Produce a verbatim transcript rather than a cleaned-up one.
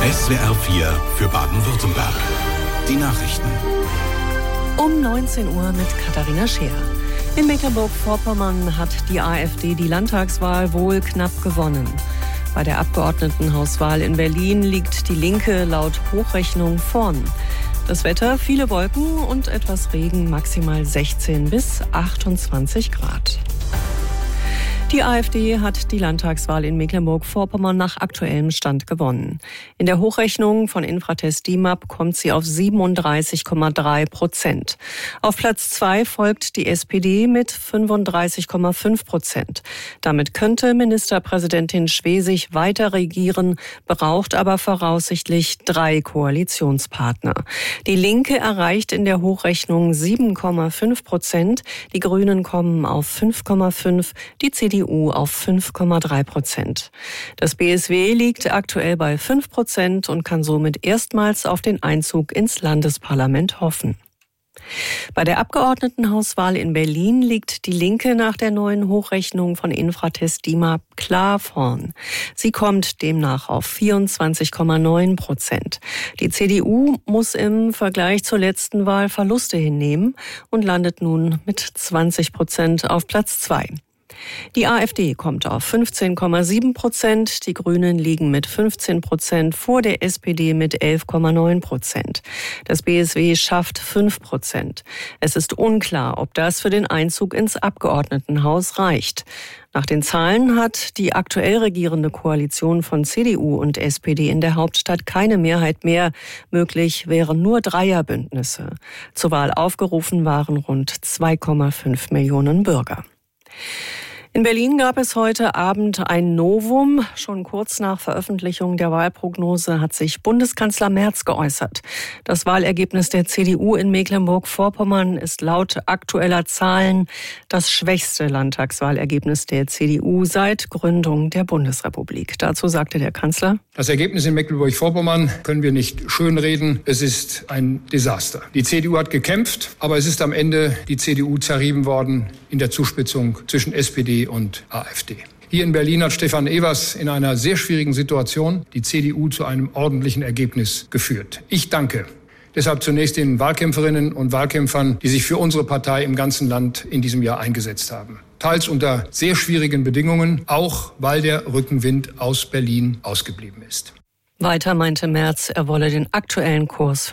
S W R vier für Baden-Württemberg. Die Nachrichten. Um neunzehn Uhr mit Katharina Scheer. In Mecklenburg-Vorpommern hat die AfD die Landtagswahl wohl knapp gewonnen. Bei der Abgeordnetenhauswahl in Berlin liegt die Linke laut Hochrechnung vorn. Das Wetter, viele Wolken und etwas Regen, maximal sechzehn bis achtundzwanzig Grad. Die AfD hat die Landtagswahl in Mecklenburg-Vorpommern nach aktuellem Stand gewonnen. In der Hochrechnung von Infratest D I M A P kommt sie auf siebenunddreißig Komma drei Prozent. Auf Platz zwei folgt die S P D mit fünfunddreißig Komma fünf Prozent. Damit könnte Ministerpräsidentin Schwesig weiter regieren, braucht aber voraussichtlich drei Koalitionspartner. Die Linke erreicht in der Hochrechnung sieben Komma fünf Prozent, die Grünen kommen auf fünf Komma fünf, die C D U auf fünf Komma drei Prozent. Das B S W liegt aktuell bei fünf Prozent und kann somit erstmals auf den Einzug ins Landesparlament hoffen. Bei der Abgeordnetenhauswahl in Berlin liegt die Linke nach der neuen Hochrechnung von Infratest D I M A P klar vorn. Sie kommt demnach auf vierundzwanzig Komma neun Prozent. Die C D U muss im Vergleich zur letzten Wahl Verluste hinnehmen und landet nun mit zwanzig Prozent auf Platz zwei. Die AfD kommt auf fünfzehn Komma sieben Prozent, die Grünen liegen mit fünfzehn Prozent vor der S P D mit elf Komma neun Prozent. Das B S W schafft fünf Prozent. Es ist unklar, ob das für den Einzug ins Abgeordnetenhaus reicht. Nach den Zahlen hat die aktuell regierende Koalition von C D U und S P D in der Hauptstadt keine Mehrheit mehr. Möglich wären nur Dreierbündnisse. Zur Wahl aufgerufen waren rund zwei Komma fünf Millionen Bürger. In Berlin gab es heute Abend ein Novum. Schon kurz nach Veröffentlichung der Wahlprognose hat sich Bundeskanzler Merz geäußert. Das Wahlergebnis der C D U in Mecklenburg-Vorpommern ist laut aktueller Zahlen das schwächste Landtagswahlergebnis der C D U seit Gründung der Bundesrepublik. Dazu sagte der Kanzler: Das Ergebnis in Mecklenburg-Vorpommern können wir nicht schönreden. Es ist ein Desaster. Die C D U hat gekämpft, aber es ist am Ende die C D U zerrieben worden in der Zuspitzung zwischen S P D und AfD. Hier in Berlin hat Stefan Evers in einer sehr schwierigen Situation die C D U zu einem ordentlichen Ergebnis geführt. Ich danke deshalb zunächst den Wahlkämpferinnen und Wahlkämpfern, die sich für unsere Partei im ganzen Land in diesem Jahr eingesetzt haben. Teils unter sehr schwierigen Bedingungen, auch weil der Rückenwind aus Berlin ausgeblieben ist. Weiter meinte Merz, er wolle den aktuellen Kurs für